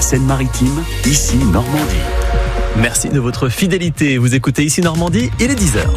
Seine-Maritime, ici Normandie. Merci de votre fidélité. Vous écoutez ici Normandie, il est 10h.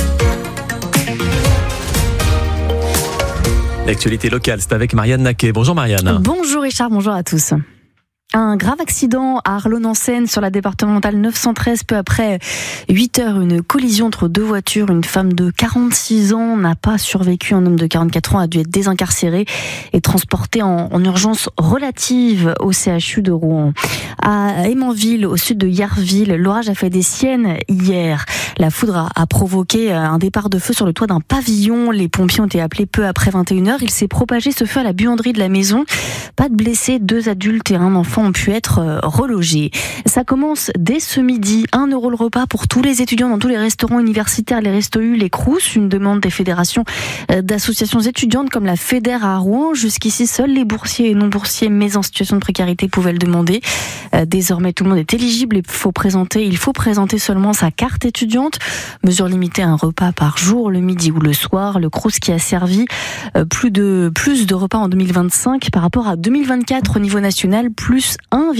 L'actualité locale, c'est avec Marianne Naquet. Bonjour Marianne. Bonjour Richard, bonjour à tous. Un grave accident à Arlon-en-Seine sur la départementale 913 peu après 8 heures. Une collision entre deux voitures. Une femme de 46 ans n'a pas survécu. Un homme de 44 ans a dû être désincarcéré et transporté en urgence relative au CHU de Rouen. À Hémanville, au sud de Yarville, l'orage a fait des siennes hier. La foudre a provoqué un départ de feu sur le toit d'un pavillon. Les pompiers ont été appelés peu après 21h. Il s'est propagé ce feu à la buanderie de la maison. Pas de blessés, 2 adultes et un enfant ont pu être relogés. Ça commence dès ce midi. 1 € le repas pour tous les étudiants dans tous les restaurants universitaires, les Restos U, les Crous. Une demande des fédérations d'associations étudiantes comme la Fédère à Rouen. Jusqu'ici, seuls les boursiers et non-boursiers, mais en situation de précarité, pouvaient le demander. Désormais, tout le monde est éligible. Il faut présenter seulement sa carte étudiante. Mesure limitée à un repas par jour, le midi ou le soir. Le Crous qui a servi plus de repas en 2025 par rapport à 2024 au niveau national, plus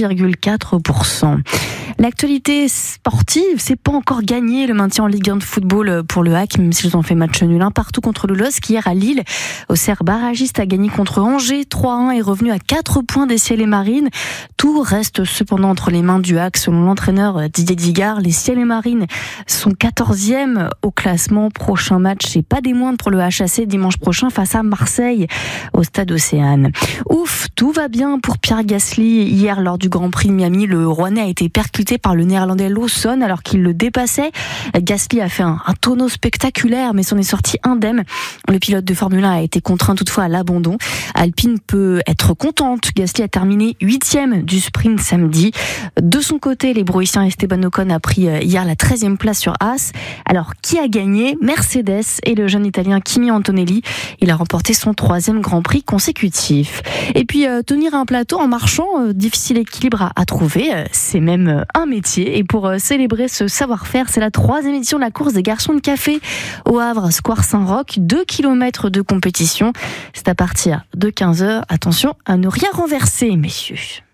1,4%. L'actualité sportive, c'est pas encore gagné le maintien en Ligue 1 de football pour le HAC, même s'ils ont fait match nul partout contre le LOSC. Hier à Lille, Auxerre barragiste a gagné contre Angers 3-1 et est revenu à 4 points des Ciels et Marines. Tout reste cependant entre les mains du HAC. Selon l'entraîneur Didier Digard, les Ciels et Marines sont 14e au classement. Prochain match, et pas des moindres pour le HAC dimanche prochain face à Marseille au stade Océane. Ouf, tout va bien pour Pierre Gasly. Hier, lors du Grand Prix de Miami, le Rouennais a été percuté par le Néerlandais Lawson alors qu'il le dépassait. Gasly a fait un tonneau spectaculaire, mais s'en est sorti indemne. Le pilote de Formule 1 a été contraint toutefois à l'abandon. Alpine peut être contente. Gasly a terminé 8e du sprint samedi. De son côté, les Brouissiens Esteban Ocon a pris hier la 13e place sur Haas. Alors, qui a gagné? Mercedes et le jeune Italien Kimi Antonelli. Il a remporté son 3e Grand Prix consécutif. Et puis, tenir un plateau en marchant, difficile équilibre à trouver. C'est même un métier. Et pour célébrer ce savoir-faire, c'est la 3e édition de la course des garçons de café au Havre, Square Saint-Roch. 2 km de compétition. C'est à partir de 15h. Attention à ne rien renverser, messieurs.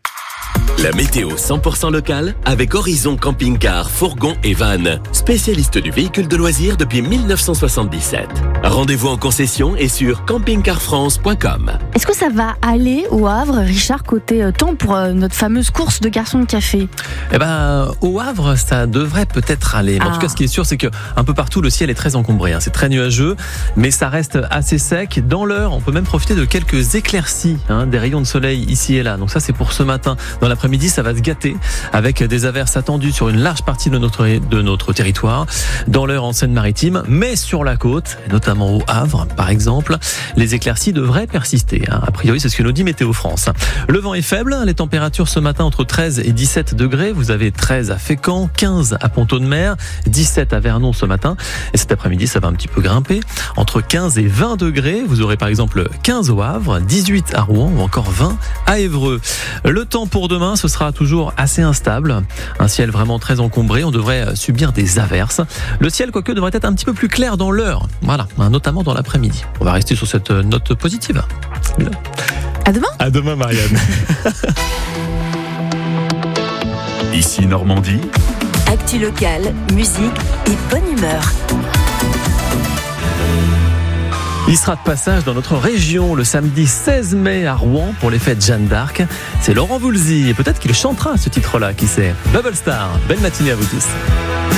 La météo 100% locale avec Horizon Camping-Car, Fourgon et Van, spécialiste du véhicule de loisirs depuis 1977. Rendez-vous en concession et sur campingcarfrance.com. Est-ce que ça va aller au Havre, Richard, côté temps pour notre fameuse course de garçons de café? Au Havre, ça devrait peut-être aller. Mais en tout cas, ce qui est sûr, c'est que un peu partout, le ciel est très encombré. C'est très nuageux, mais ça reste assez sec. Dans l'heure, on peut même profiter de quelques éclaircies, des rayons de soleil ici et là. Donc ça, c'est pour ce matin. Dans l'après-midi, ça va se gâter avec des averses attendues sur une large partie de notre territoire. Dans l'heure en Seine-Maritime, mais sur la côte, notamment au Havre, par exemple, les éclaircies devraient persister. A priori, c'est ce que nous dit Météo France. Le vent est faible. Les températures ce matin entre 13 et 17 degrés. Vous avez 13 à Fécamp, 15 à Pont-de-Mer, 17 à Vernon ce matin. Et cet après-midi, ça va un petit peu grimper. Entre 15 et 20 degrés. Vous aurez par exemple 15 au Havre, 18 à Rouen ou encore 20 à Évreux. Le temps pour demain, ce sera toujours assez instable. Un ciel vraiment très encombré. On devrait subir des averses. Le ciel, quoique, devrait être un petit peu plus clair dans l'heure. Voilà, notamment dans l'après-midi. On va rester sur cette note positive. À demain. À demain, Marianne. Ici Normandie. Actu locale, musique et bonne humeur. Il sera de passage dans notre région le samedi 16 mai à Rouen pour les fêtes Jeanne d'Arc. C'est Laurent Voulzy et peut-être qu'il chantera ce titre-là, qui sait. Bubble Star, belle matinée à vous tous.